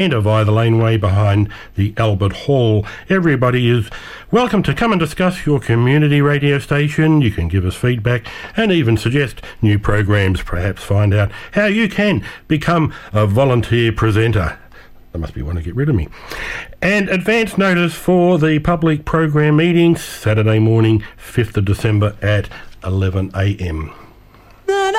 enter via the laneway behind the Albert Hall. Everybody is welcome to come and discuss your community radio station. You can give us feedback and even suggest new programs, perhaps find out how you can become a volunteer presenter. They must be wanting to get rid of me. And advance notice for the public program meetings, Saturday morning, 5th of December at 11 a.m.